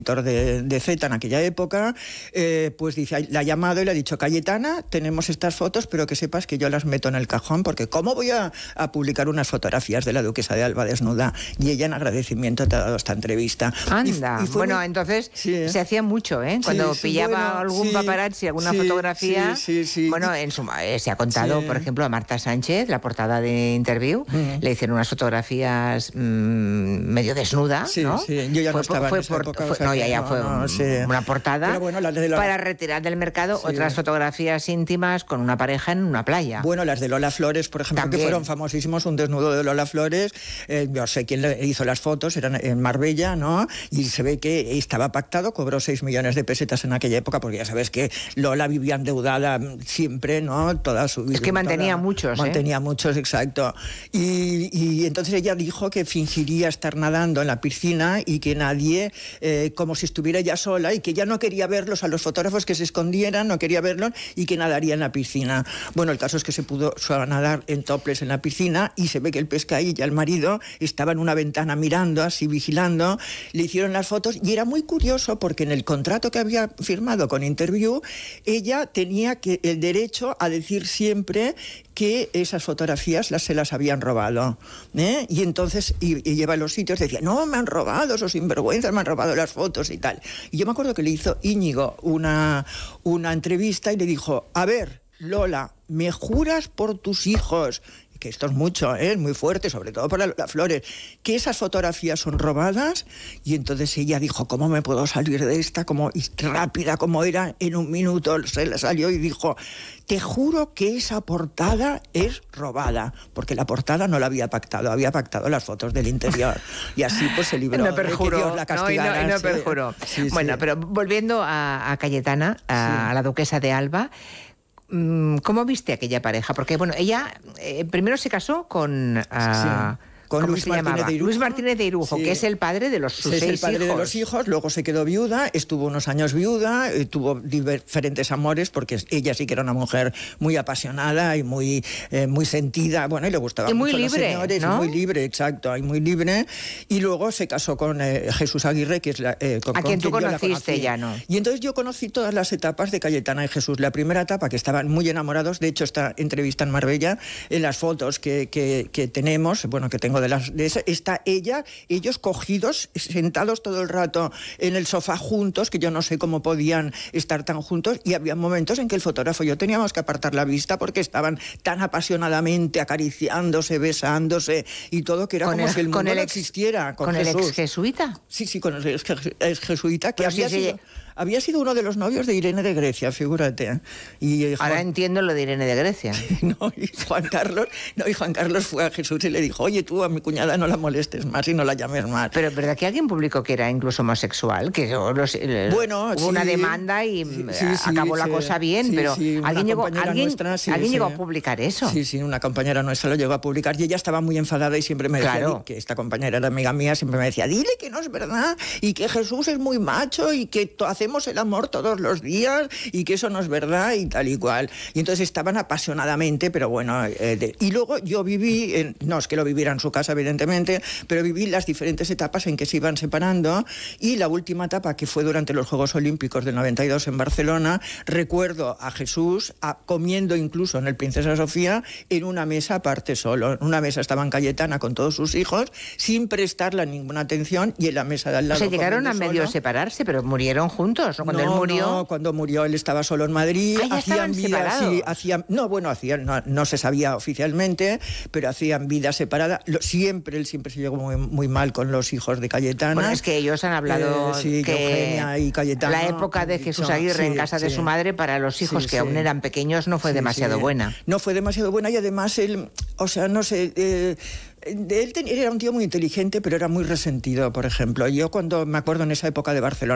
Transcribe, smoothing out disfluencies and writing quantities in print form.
de Z en aquella época, pues dice, la ha llamado y le ha dicho, Cayetana, tenemos estas fotos, pero que sepas que yo las meto en el cajón, porque ¿cómo voy a publicar unas fotografías de la duquesa de Alba desnuda? Y ella en agradecimiento te ha dado esta entrevista. Anda, bueno, entonces se hacía mucho, ¿eh? Cuando pillaba algún paparazzi, alguna fotografía, bueno, se ha contado, por ejemplo, a Marta Sánchez, la portada de Interview, le hicieron unas fotografías medio desnuda, ¿no? Sí, yo ya no estaba en esa época, fue una portada para retirar del mercado otras fotografías íntimas con una pareja en una playa. Bueno, las de Lola Flores, por ejemplo, que fueron famosísimos, un desnudo de Lola Flores, yo sé quién le hizo las fotos, eran en Marbella, ¿no? Y se ve que estaba pactado, cobró 6 millones de pesetas en aquella época, porque ya sabes que Lola vivía endeudada siempre, ¿no? Toda su vida. Es que mantenía muchos, Mantenía muchos, exacto. Y entonces ella dijo que fingiría estar nadando en la piscina y que nadie, como si estuviera ella sola, y que ya no quería verlos, a los fotógrafos que se escondieran, no quería verlos, y que nadaría en la piscina. Bueno, el caso es que se pudo nadar en topless en la piscina, y se ve que el pescadilla, el marido, estaba en una ventana mirando, así vigilando, le hicieron las fotos, y era muy curioso porque en el contrato que había firmado con Interview, ella tenía el derecho a decir siempre que esas fotografías se las habían robado, ¿eh? Y entonces y lleva a los sitios, decía, no, me han robado, esos sinvergüenzas, me han robado las fotos y tal. Y yo me acuerdo que le hizo Íñigo una entrevista y le dijo, a ver, Lola, ¿me juras por tus hijos? Que esto es mucho, es muy fuerte, sobre todo para las Flores, que esas fotografías son robadas. Y entonces ella dijo, ¿cómo me puedo salir de esta? Como rápida como era, en un minuto se le salió y dijo, te juro que esa portada es robada, porque la portada no la había pactado las fotos del interior. Y así pues se libró no perjuró, de que Dios la castigara. No perjuró. Bueno, pero volviendo a Cayetana, a la duquesa de Alba, ¿cómo viste aquella pareja? Porque, bueno, ella primero se casó con Luis Martínez de Irujo, que es el padre de sus 6 hijos. Es el padre de los hijos, luego se quedó viuda, estuvo unos años viuda, tuvo diferentes amores, porque ella sí que era una mujer muy apasionada y muy sentida, bueno, y le gustaba mucho muy libre, los señores, ¿no? Y muy libre, exacto, y muy libre. Y luego se casó con Jesús Aguirre, que es a quien tú conociste ya, ¿no? Y entonces yo conocí todas las etapas de Cayetana y Jesús. La primera etapa, que estaban muy enamorados, de hecho esta entrevista en Marbella, en las fotos que tenemos, bueno, que tengo está ellos cogidos, sentados todo el rato en el sofá juntos, que yo no sé cómo podían estar tan juntos, y había momentos en que el fotógrafo y yo teníamos que apartar la vista porque estaban tan apasionadamente acariciándose, besándose y todo, que era como si el mundo no existiera. ¿Con el ex jesuita? Sí, con el ex jesuita, que había sido uno de los novios de Irene de Grecia, figúrate. Ahora entiendo lo de Irene de Grecia. Y Juan Carlos fue a Jesús y le dijo, oye, tú a mi cuñada no la molestes más y no la llames más. Pero ¿verdad que alguien publicó que era incluso homosexual? Que hubo una demanda y acabó la cosa bien, pero alguien llegó a publicar eso. Sí, una compañera nuestra lo llegó a publicar, y ella estaba muy enfadada y siempre me decía, que esta compañera era amiga mía, siempre me decía, dile que no es verdad y que Jesús es muy macho y que hacemos el amor todos los días y que eso no es verdad y tal y cual. Y entonces estaban apasionadamente, pero bueno, y luego yo viví, no es que lo viviera en su casa evidentemente, pero viví las diferentes etapas en que se iban separando, y la última etapa, que fue durante los Juegos Olímpicos del 92 en Barcelona, recuerdo a Jesús comiendo incluso en el Princesa Sofía en una mesa aparte solo. En una mesa estaban Cayetana con todos sus hijos sin prestarle ninguna atención, y en la mesa de al lado. O sea, llegaron a medio separarse, pero murieron juntos, ¿no? Cuando él murió. No, cuando murió él estaba solo en Madrid. Hacían vida, no se sabía oficialmente, pero hacían vida separada. Él siempre se llevó muy mal con los hijos de Cayetana. Bueno, es que ellos han hablado que Eugenia y Cayetana, la época de Jesús Aguirre en casa de su madre para los hijos que aún eran pequeños no fue demasiado buena. No fue demasiado buena, y además él, él era un tío muy inteligente, pero era muy resentido, por ejemplo. Yo cuando me acuerdo en esa época de Barcelona,